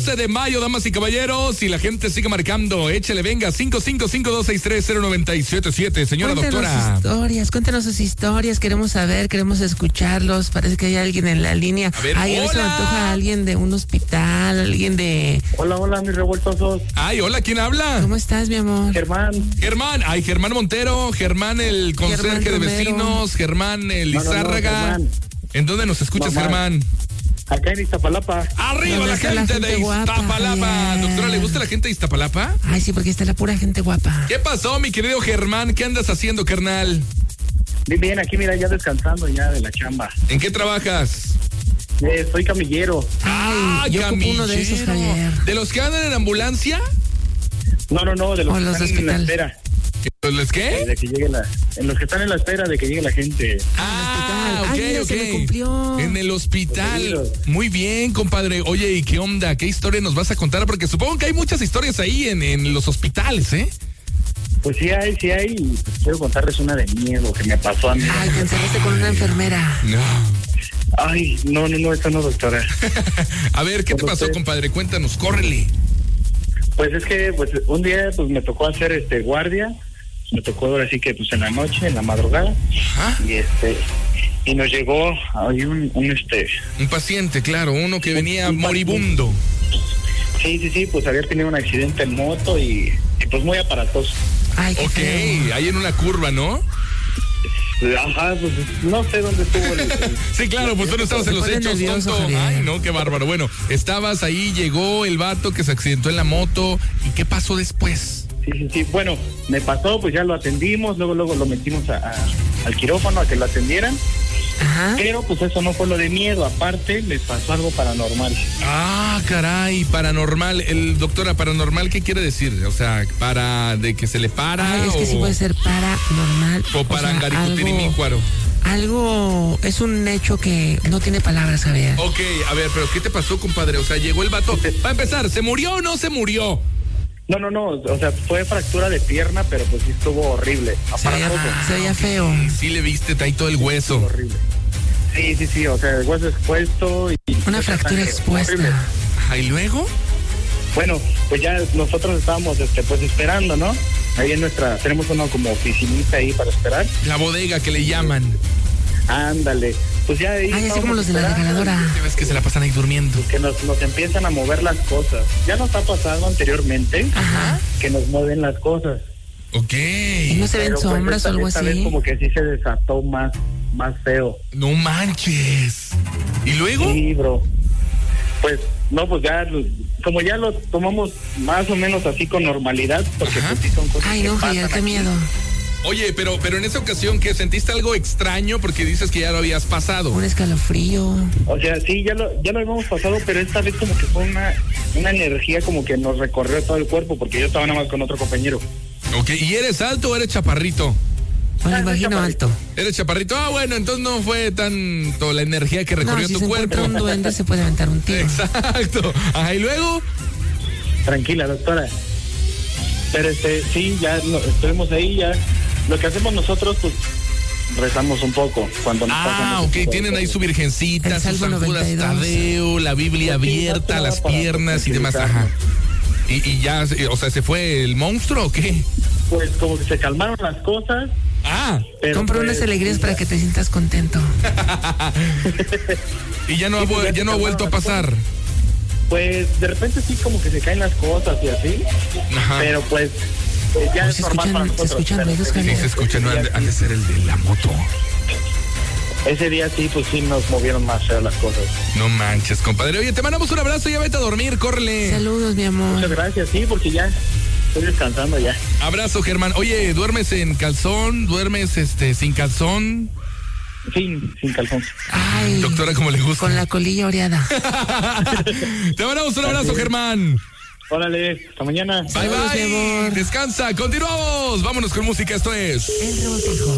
12 de mayo, damas y caballeros, y la gente sigue marcando. Échale, venga, 555-263-0977. Señora doctora. Cuéntanos sus historias, queremos saber, queremos escucharlos. Parece que hay alguien en la línea. A ver, ay, hola. se me antoja alguien de un hospital, alguien de... Hola, mis revueltosos. Ay, hola, ¿quién habla? ¿Cómo estás, mi amor? Germán. Ay, Germán Montero, Germán el conserje de Romero. vecinos, Germán el No, Lizárraga. Germán. ¿En dónde nos escuchas, Mamá. Germán? Acá en Iztapalapa. ¡Arriba ¿Dónde la está la gente gente de guapa, Iztapalapa! Javier? Doctora, ¿le gusta la gente de Iztapalapa? Ay, sí, porque está la pura gente guapa. ¿Qué pasó, mi querido Germán? ¿Qué andas haciendo, carnal? Bien, aquí mira, ya descansando ya de la chamba. ¿En qué trabajas? Soy camillero. Ay, yo ocupo uno de esos, camillero. Javier. ¿De los que andan en ambulancia? No, de los O que los de están en la hospital. espera. ¿Les qué? De que llegue en los que están en la espera de que llegue la gente. Ah, Ay, mira, ok. se me cumplió. En el hospital. Bienvenido. Muy bien, compadre. Oye, ¿y qué onda? ¿Qué historia nos vas a contar? Porque supongo que hay muchas historias ahí en los hospitales, ¿eh? Pues sí hay. Y pues quiero contarles una de miedo que me pasó a mí. Ay, te encerraste con una enfermera. No. Ay, no, esta no, doctora. A ver, ¿qué te ¿Cómo pasó, usted? compadre? Cuéntanos, córrele. Pues es que pues un día pues me tocó hacer guardia. Me tocó ahora sí que pues en la noche, en la madrugada. Ajá. Y nos llegó ahí un Un paciente, claro, uno que venía un moribundo. Sí, pues había tenido un accidente en moto y pues muy aparatoso. Ay, qué Ok, feo. ahí en una curva, ¿no? Ajá, pues no sé dónde estuvo el Sí, claro, pues tú no estabas en los pone hechos, nervioso, tonto. Javier. Ay, no, qué bárbaro. Bueno, estabas ahí, llegó el vato que se accidentó en la moto. ¿Y qué pasó después? Sí. Bueno, me pasó, pues ya lo atendimos, luego lo metimos al quirófano a que lo atendieran, Ajá. pero pues eso no fue lo de miedo, aparte le pasó algo paranormal. Ah, caray, paranormal. Doctora, paranormal, ¿qué quiere decir? O sea, de que se le para Ay, es que sí puede ser paranormal. o parangaricutirimícuaro. Algo, es un hecho que no tiene palabras, Javier. Ok, a ver, pero ¿qué te pasó, compadre? O sea, llegó el vato. Para empezar, ¿se murió o no se murió? No, o sea, fue fractura de pierna, pero pues sí estuvo horrible, aparatoso. Se veía feo. Sí le viste, ahí todo el hueso. Horrible. Sí, o sea, el hueso expuesto y... Una fractura expuesta. Horrible. Ajá, ¿y luego? Bueno, pues ya nosotros estábamos pues esperando, ¿no? Ahí tenemos una como oficinita ahí para esperar. La bodega que le llaman. Ándale. Pues ya ahí Ay, así estábamos como los de la esperando, regaladora. Ya ves que se la pasan ahí durmiendo. que nos empiezan a mover las cosas. Ya nos ha pasado anteriormente Ajá. que nos mueven las cosas. Ok. ¿Y no se ven Pero, pues, sombras o algo esta vez así? como que sí se desató más feo. No manches. ¿Y luego? Sí, bro. Pues, no, pues ya, como ya lo tomamos más o menos así con normalidad, porque Ajá. pues sí son cosas Ay, que no, Javier, pasan qué aquí. miedo. Oye, pero en esa ocasión, ¿qué? ¿Sentiste algo extraño? Porque dices que ya lo habías pasado. Un escalofrío. O sea, sí, ya lo habíamos pasado, pero esta vez como que fue una energía como que nos recorrió todo el cuerpo, porque yo estaba nada más con otro compañero. Ok, ¿y eres alto o eres chaparrito? Bueno, Ah, imagino chaparrito. alto. ¿Eres chaparrito? Ah, bueno, entonces no fue tanto la energía que No, recorrió si tu se cuerpo. encuentra un duende se puede aventar un tiro. Exacto. Ajá, ¿y luego? Tranquila, doctora. Pero sí, ya estuvimos ahí, ya. Lo que hacemos nosotros, pues, rezamos un poco cuando nos pasan Ah, ese ok, tipo de tienen ahí cosas. su virgencita, El su Salmo San Judas 92. Tadeo, la Biblia abierta, Sí, las para piernas y demás. Ajá. Y ya, o sea, ¿se fue el monstruo o qué? Pues como que se calmaron las cosas, Ah, pero... Compra pues, unas alegrías para que te sientas contento. y ya no ha, Sí, pues, ya ya no ha se vuelto a calmaron las pasar. Pues de repente sí como que se caen las cosas y así, Ajá. pero pues ya Oh, es se normal para escuchan nosotros. ruidos, pero Sí, Javier. se escucha, no han de ser el de la moto. ese día sí, pues sí nos movieron más feo las cosas. No manches, compadre. Oye, te mandamos un abrazo y ya vete a dormir, córrele. Saludos, mi amor. Muchas gracias, sí, porque ya estoy descansando ya. Abrazo, Germán. Oye, ¿duermes en calzón? ¿Duermes sin calzón? Sin calzón. Ay, Doctora, como le gusta. con la colilla oreada. Te mandamos un abrazo, Germán. Órale, hasta mañana. Bye, Saludos, mi bye. amor. Descansa. Continuamos. Vámonos con música. Esto es... El revoltijo.